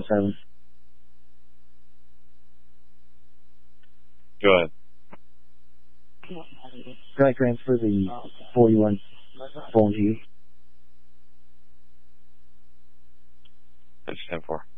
7. Go ahead. Can I transfer the 41 phone to you? It's 10-4.